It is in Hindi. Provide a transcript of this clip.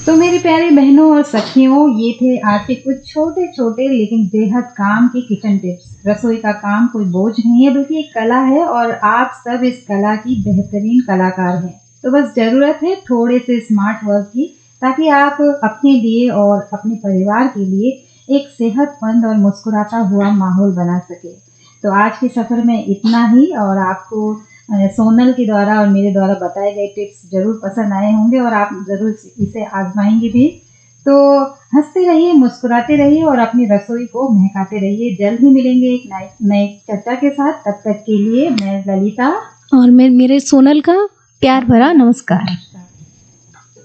तो मेरी प्यारी बहनों और सखियों, ये थे आज के कुछ छोटे छोटे लेकिन बेहद काम के किचन टिप्स। रसोई का काम कोई बोझ नहीं है बल्कि एक कला है और आप सब इस कला की बेहतरीन कलाकार हैं। तो बस जरूरत है थोड़े से स्मार्ट वर्क की, ताकि आप अपने लिए और अपने परिवार के लिए एक सेहतमंद और मुस्कुराता हुआ माहौल बना सके। तो आज के सफर में इतना ही, और आपको सोनल के द्वारा और मेरे द्वारा बताए गए टिप्स ज़रूर पसंद आए होंगे और आप ज़रूर इसे आज़माएँगे भी। तो हँसते रहिए, मुस्कुराते रहिए और अपनी रसोई को महकाते रहिए। जल्द ही मिलेंगे एक नए नए चर्चा के साथ। तब तक के लिए मैं ललिता और मेरे सोनल का प्यार भरा नमस्कार।